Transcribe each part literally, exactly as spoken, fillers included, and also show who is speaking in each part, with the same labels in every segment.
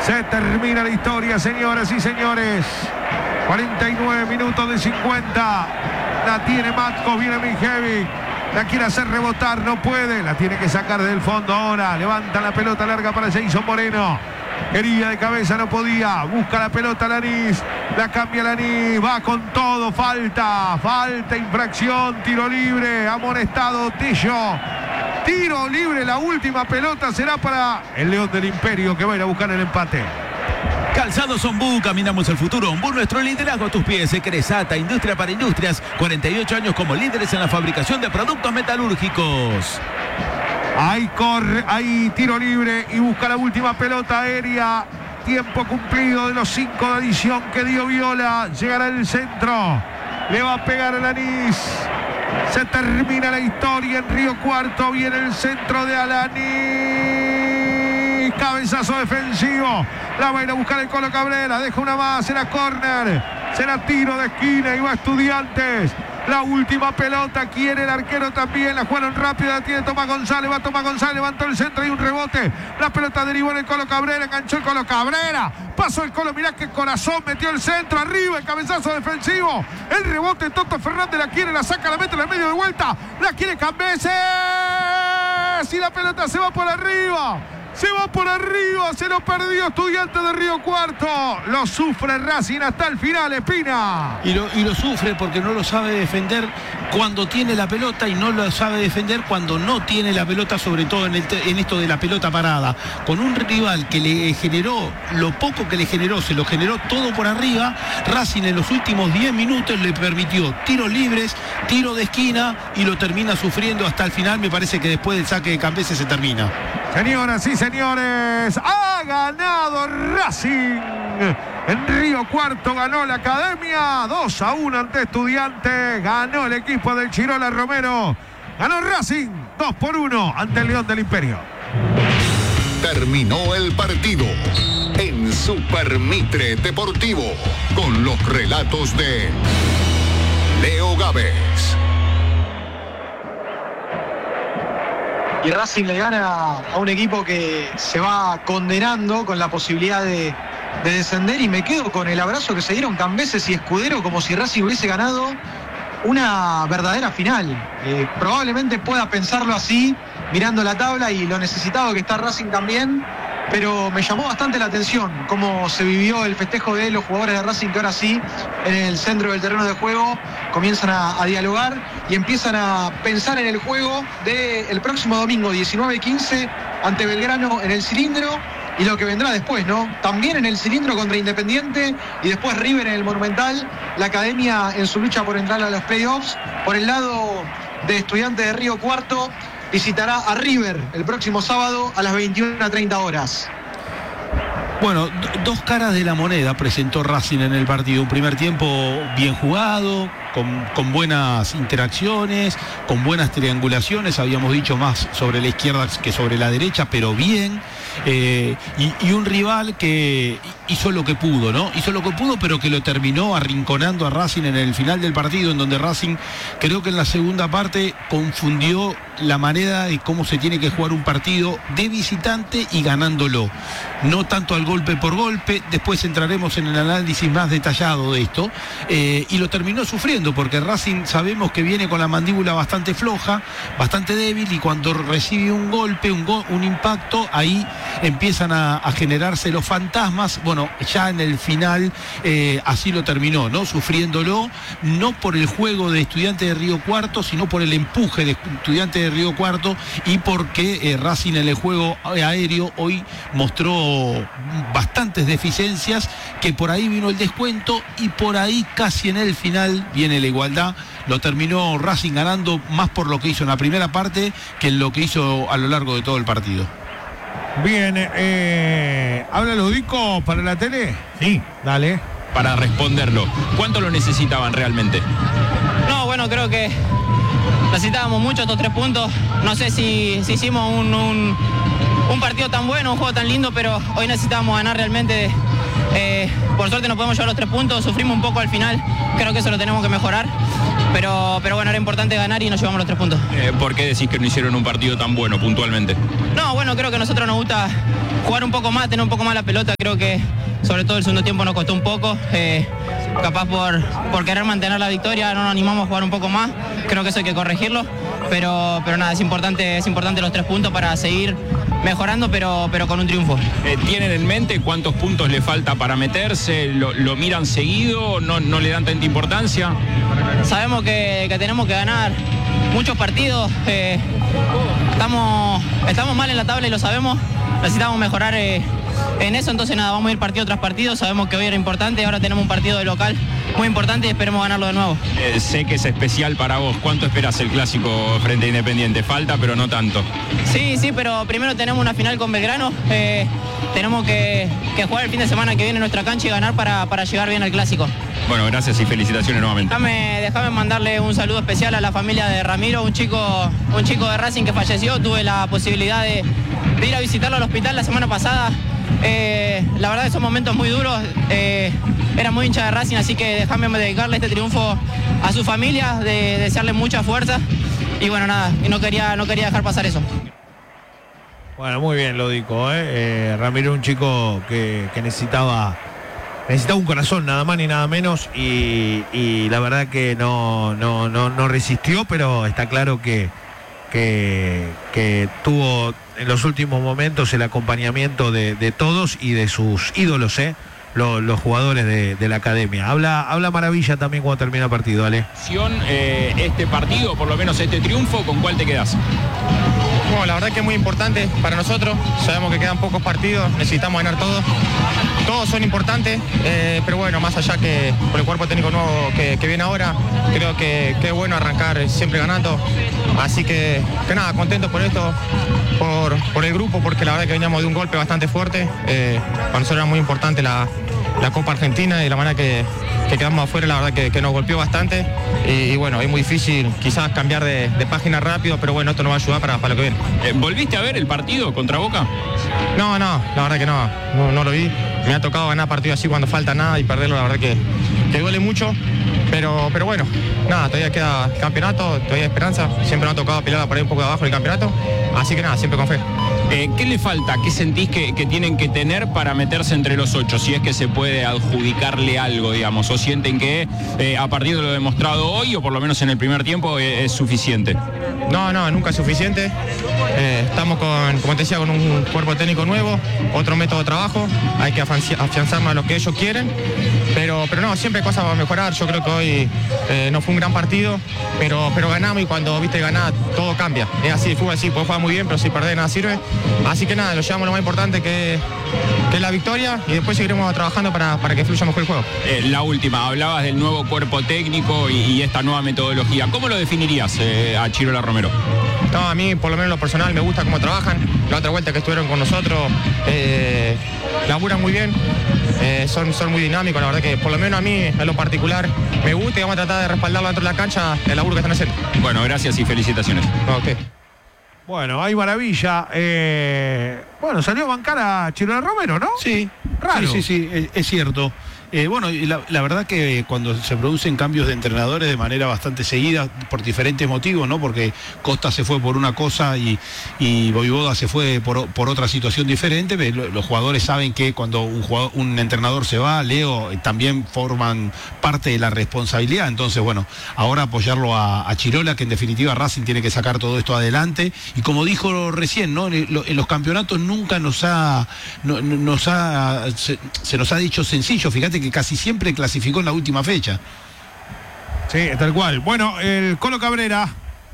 Speaker 1: Se termina la historia, señoras y señores. cuarenta y nueve minutos de cincuenta. La tiene Matkos, viene Mijevic. La quiere hacer rebotar, no puede. La tiene que sacar del fondo ahora. Levanta la pelota larga para Jason Moreno. Quería de cabeza, no podía. Busca la pelota Lanís. La cambia Lanís. Va con todo. Falta. Falta, infracción. Tiro libre. Amonestado Tello. Tiro libre. La última pelota será para el León del Imperio, que va a ir a buscar el empate.
Speaker 2: Calzados Ombú, caminamos el futuro. Ombú, nuestro liderazgo a tus pies. Cresata, industria para industrias. cuarenta y ocho años como líderes en la fabricación de productos metalúrgicos.
Speaker 1: Ahí corre, ahí tiro libre y busca la última pelota aérea. Tiempo cumplido de los cinco de adición que dio Viola. Llegará el centro. Le va a pegar el Lanís. Se termina la historia en Río Cuarto. Viene el centro de Alanís. Cabezazo defensivo. La va a ir a buscar el Colo Cabrera. Deja una más. Será córner. Será tiro de esquina y va Estudiantes. La última pelota quiere el arquero también. La jugaron rápido. La tiene Tomás González. Va Tomás González. Levantó el centro y un rebote. La pelota derivó en el Colo Cabrera. Enganchó el Colo Cabrera. Pasó el Colo. Mirá qué corazón. Metió el centro arriba. El cabezazo defensivo. El rebote. Toto Fernández la quiere. La saca. La mete en el medio de vuelta. La quiere Cambeses. Y la pelota se va por arriba. Se va por arriba, se lo perdió Estudiantes de Río Cuarto. Lo sufre Racing hasta el final, Espina.
Speaker 3: Y lo, y lo sufre porque no lo sabe defender cuando tiene la pelota y no lo sabe defender cuando no tiene la pelota, sobre todo en, el, en esto de la pelota parada. Con un rival que le generó, lo poco que le generó, se lo generó todo por arriba. Racing en los últimos diez minutos le permitió tiros libres, tiro de esquina y lo termina sufriendo hasta el final. Me parece que después del saque de Cambeses se termina.
Speaker 1: Señoras y señores, ha ganado Racing. En Río Cuarto ganó la Academia. dos a uno ante Estudiantes. Ganó el equipo del Chirola Romero. Ganó Racing dos por uno ante el León del Imperio.
Speaker 4: Terminó el partido en Super Mitre Deportivo con los relatos de Leo Gávez.
Speaker 5: Y Racing le gana a un equipo que se va condenando con la posibilidad de, de descender, y me quedo con el abrazo que se dieron Cambeses y Escudero, como si Racing hubiese ganado una verdadera final. Eh, probablemente pueda pensarlo así, mirando la tabla y lo necesitado que está Racing también, pero me llamó bastante la atención cómo se vivió el festejo de los jugadores de Racing, que ahora sí, en el centro del terreno de juego, comienzan a, a dialogar y empiezan a pensar en el juego del próximo domingo, diecinueve quince, ante Belgrano en el Cilindro, y lo que vendrá después, ¿no? También en el Cilindro contra Independiente, y después River en el Monumental, la Academia en su lucha por entrar a los playoffs. Por el lado de Estudiantes de Río Cuarto, visitará a River el próximo sábado a las veintiuna treinta horas.
Speaker 3: Bueno, dos caras de la moneda presentó Racing en el partido. Un primer tiempo bien jugado, con, con buenas interacciones, con buenas triangulaciones. Habíamos dicho más sobre la izquierda que sobre la derecha, pero bien. Eh, y, y un rival que hizo lo que pudo, ¿no? Hizo lo que pudo, pero que lo terminó arrinconando a Racing en el final del partido, en donde Racing, creo que en la segunda parte, confundió la manera de cómo se tiene que jugar un partido de visitante y ganándolo. No tanto al golpe por golpe, después entraremos en el análisis más detallado de esto, eh, y lo terminó sufriendo, porque Racing sabemos que viene con la mandíbula bastante floja, bastante débil, y cuando recibe un golpe, un, go un impacto, ahí empiezan a, a generarse los fantasmas. Bueno, ya en el final eh, así lo terminó, ¿no? Sufriéndolo, no por el juego de Estudiantes de Río Cuarto, sino por el empuje de Estudiantes de Río Cuarto, y porque eh, Racing en el juego aéreo hoy mostró bastantes deficiencias, que por ahí vino el descuento y por ahí casi en el final viene la igualdad. Lo terminó Racing ganando más por lo que hizo en la primera parte que en lo que hizo a lo largo de todo el partido.
Speaker 1: Bien, eh, ¿habla Ludico para la tele?
Speaker 6: Sí.
Speaker 1: Dale.
Speaker 6: Para responderlo, ¿cuánto lo necesitaban realmente?
Speaker 7: No, bueno, creo que necesitábamos mucho estos tres puntos. No sé si, si hicimos un, un, un partido tan bueno, un juego tan lindo, pero hoy necesitábamos ganar realmente. Eh, por suerte no podemos llevar los tres puntos, sufrimos un poco al final, creo que eso lo tenemos que mejorar, pero, pero bueno, era importante ganar y nos llevamos los tres puntos.
Speaker 6: Eh, ¿Por qué decís que no hicieron un partido tan bueno puntualmente?
Speaker 7: No, bueno, creo que a nosotros nos gusta jugar un poco más, tener un poco más la pelota. Creo que sobre todo el segundo tiempo nos costó un poco. Eh, capaz por, por querer mantener la victoria no nos animamos a jugar un poco más. Creo que eso hay que corregirlo. Pero, pero nada, es importante, es importante los tres puntos para seguir mejorando, pero, pero con un triunfo.
Speaker 6: Eh, ¿Tienen en mente cuántos puntos le falta para meterse? ¿Lo, lo miran seguido? ¿No, no le dan tanta importancia?
Speaker 7: Sabemos que, que tenemos que ganar muchos partidos. Eh, estamos, estamos mal en la tabla y lo sabemos. Necesitamos mejorar eh, en eso, entonces nada, vamos a ir partido tras partido. Sabemos que hoy era importante, ahora tenemos un partido de local muy importante y esperemos ganarlo de nuevo.
Speaker 6: Eh, sé que es especial para vos. ¿Cuánto esperas el clásico frente a Independiente? Falta, pero no tanto.
Speaker 7: Sí, sí, pero primero tenemos una final con Belgrano. Eh, tenemos que, que jugar el fin de semana que viene en nuestra cancha y ganar para, para llegar bien al clásico.
Speaker 6: Bueno, gracias y felicitaciones nuevamente.
Speaker 7: Déjame, déjame mandarle un saludo especial a la familia de Ramiro, un chico, un chico de Racing que falleció. Tuve la posibilidad de, de ir a visitarlo al hospital la semana pasada. Eh, la verdad que son momentos muy duros. Eh, era muy hincha de Racing, así que déjame dedicarle este triunfo a su familia, de, desearle mucha fuerza. Y bueno, nada, y no quería, no quería dejar pasar eso.
Speaker 1: Bueno, muy bien lo dijo, ¿eh? Eh, Ramiro, un chico que, que necesitaba... Necesitaba un corazón, nada más ni nada menos, y, y la verdad que no, no, no, no resistió, pero está claro que, que, que tuvo en los últimos momentos el acompañamiento de, de todos y de sus ídolos, ¿eh? los, los jugadores de, de la academia. Habla, habla maravilla también cuando termina el partido, Ale.
Speaker 6: Eh, este partido, por lo menos este triunfo, ¿con cuál te quedás?
Speaker 8: Bueno, la verdad que es muy importante para nosotros. Sabemos que quedan pocos partidos, necesitamos ganar todos. Todos son importantes, eh, pero bueno, más allá que por el cuerpo técnico nuevo que, que viene ahora, creo que, que es bueno arrancar siempre ganando. Así que, que nada, contento por esto, por, por el grupo, porque la verdad que veníamos de un golpe bastante fuerte. Eh, para nosotros era muy importante la, la Copa Argentina y la manera que, que quedamos afuera, la verdad que, que nos golpeó bastante. Y, y bueno, es muy difícil quizás cambiar de, de página rápido, pero bueno, esto nos va a ayudar para, para lo que viene.
Speaker 6: Eh, ¿Volviste a ver el partido contra Boca?
Speaker 8: No, no, la verdad que no, no, no lo vi. Me ha tocado ganar partidos así cuando falta nada y perderlo, la verdad que, que duele mucho. Pero, pero bueno, nada, todavía queda campeonato, todavía hay esperanza. Siempre me ha tocado pelear por ahí un poco de abajo del campeonato. Así que nada, siempre con fe.
Speaker 6: Eh, ¿Qué le falta? ¿Qué sentís que, que tienen que tener para meterse entre los ocho? Si es que se puede adjudicarle algo, digamos, o sienten que eh, a partir de lo demostrado hoy, o por lo menos en el primer tiempo, eh, es suficiente.
Speaker 8: No, no, nunca es suficiente. Eh, estamos con, como te decía, con un cuerpo técnico nuevo, otro método de trabajo. Hay que afianzarnos a lo que ellos quieren. Pero, pero no, siempre hay cosas para mejorar. Yo creo que hoy eh, no fue un gran partido, pero, pero ganamos y cuando viste ganar todo cambia. Es así, el fútbol así, puede jugar muy bien, pero si perdés nada sirve. Así que nada, lo llevamos lo más importante que, que es la victoria y después seguiremos trabajando para, para que fluya mejor el juego.
Speaker 6: Eh, la última, hablabas del nuevo cuerpo técnico y, y esta nueva metodología. ¿Cómo lo definirías eh, a Chirola Romero?
Speaker 8: No, a mí por lo menos en lo personal me gusta cómo trabajan. La otra vuelta que estuvieron con nosotros eh, laburan muy bien, eh, son, son muy dinámicos. La verdad que por lo menos a mí en lo particular me gusta y vamos a tratar de respaldarlo dentro de la cancha el laburo que están haciendo.
Speaker 6: Bueno, gracias y felicitaciones.
Speaker 8: No, okay.
Speaker 1: Bueno, hay maravilla. Eh, bueno, salió a bancar a Chirola Romero, ¿no?
Speaker 3: Sí,
Speaker 1: raro.
Speaker 3: Sí, sí, sí, es, es cierto. Eh, bueno, y la, la verdad que cuando se producen cambios de entrenadores de manera bastante seguida, por diferentes motivos, ¿no? Porque Costa se fue por una cosa y, y Voivoda se fue por, por otra situación diferente. Los jugadores saben que cuando un, jugador, un entrenador se va, Leo, también forman parte de la responsabilidad. Entonces, bueno, ahora apoyarlo a, a Chirola, que en definitiva Racing tiene que sacar todo esto adelante. Y como dijo recién, ¿no? En, en los campeonatos nunca nos ha, no, nos ha se, se nos ha dicho sencillo. Fíjate que casi siempre clasificó en la última fecha.
Speaker 1: Sí, tal cual. Bueno, el Colo Cabrera.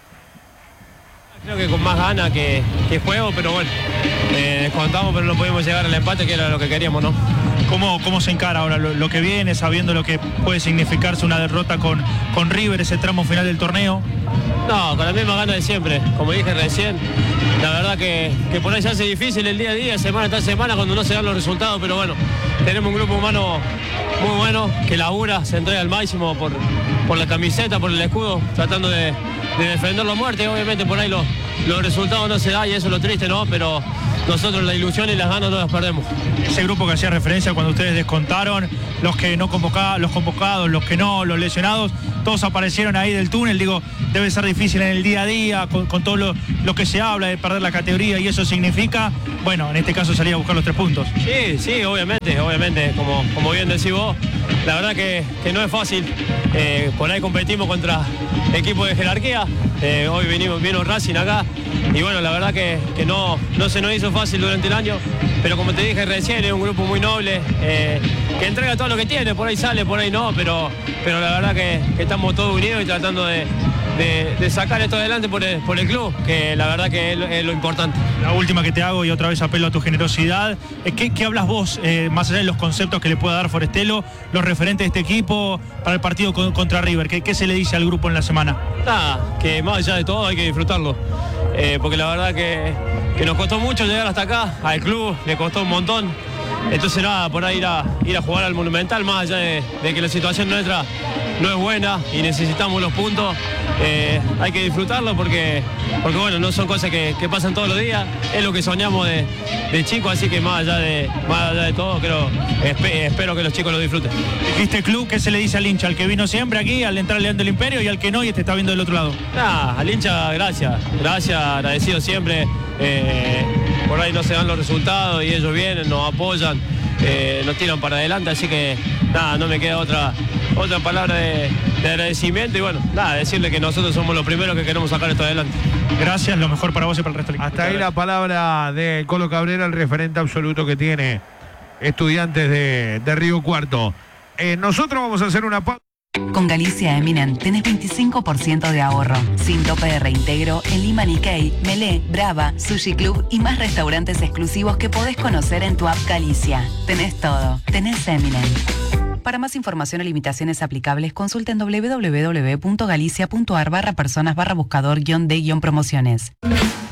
Speaker 9: Creo que con más ganas que, que juego, pero bueno, eh, descontamos, pero no pudimos llegar al empate, que era lo que queríamos, ¿no?
Speaker 10: ¿Cómo, cómo se encara ahora lo, lo que viene, sabiendo lo que puede significarse una derrota con, con River, ese tramo final del torneo?
Speaker 9: No, con la misma gana de siempre, como dije recién. La verdad que, que por ahí se hace difícil el día a día, semana tras semana, cuando no se dan los resultados, pero bueno, tenemos un grupo humano muy bueno, que labura, se entrega al máximo por, por la camiseta, por el escudo, tratando de, de defenderlo a muerte. Obviamente por ahí los, los resultados no se dan y eso es lo triste, ¿no? Pero nosotros la ilusión y las ganas no las perdemos.
Speaker 10: Ese grupo que hacía referencia cuando ustedes descontaron, los que no convocaban, los convocados, los que no, los lesionados, todos aparecieron ahí del túnel. Digo, debe ser difícil en el día a día, con, con todo lo, lo que se habla de perder la categoría, y eso significa, bueno, en este caso salir a buscar los tres puntos.
Speaker 9: Sí, sí, obviamente, obviamente, como, como bien decís vos, la verdad que, que no es fácil. Eh, por ahí competimos contra equipos de jerarquía. Eh, hoy venimos, vino Racing acá, y bueno, la verdad que, que no, no se nos hizo fácil durante el año, pero como te dije recién, es un grupo muy noble, eh, que entrega todo lo que tiene, por ahí sale, por ahí no, pero, pero la verdad que, que estamos todos unidos y tratando de, de, de sacar esto adelante por el, por el club, que la verdad que es lo, es lo importante.
Speaker 10: La última que te hago, y otra vez apelo a tu generosidad, ¿qué, qué hablas vos, eh, más allá de los conceptos que le pueda dar Forestelo, los referentes de este equipo para el partido con, contra River? ¿Qué, ¿Qué se le dice al grupo en la semana?
Speaker 9: Nada, que más allá de todo hay que disfrutarlo, eh, porque la verdad que, que nos costó mucho llegar hasta acá, al club le costó un montón. Entonces nada, por ahí ir a, ir a jugar al Monumental, más allá de, de que la situación nuestra no es buena y necesitamos los puntos, eh, hay que disfrutarlo porque, porque bueno, no son cosas que, que pasan todos los días, es lo que soñamos de, de chicos, así que más allá de, más allá de todo, creo, espe, espero que los chicos lo disfruten.
Speaker 10: Este club, ¿qué se le dice al hincha? Al que vino siempre aquí, al entrar al León del Imperio, y al que no y te está viendo del otro lado.
Speaker 9: Nada, al hincha, gracias, gracias, agradecido siempre. Eh, por ahí no se dan los resultados y ellos vienen, nos apoyan, eh, nos tiran para adelante, así que nada, no me queda otra, otra palabra de, de agradecimiento y bueno, nada, decirle que nosotros somos los primeros que queremos sacar esto adelante.
Speaker 10: Gracias, lo mejor para vos y para el resto del equipo.
Speaker 1: Hasta ahí la palabra de Colo Cabrera, el referente absoluto que tiene Estudiantes de, de Río Cuarto. Eh, nosotros vamos a hacer una pausa.
Speaker 11: Con Galicia Eminent tenés veinticinco por ciento de ahorro, sin tope de reintegro en Lima Nikkei, Melé, Brava, Sushi Club y más restaurantes exclusivos que podés conocer en tu app Galicia. Tenés todo, tenés Eminent. Para más información o limitaciones aplicables, consulta en doble u doble u doble u punto galicia punto a r barra personas barra buscador guión de guión promociones.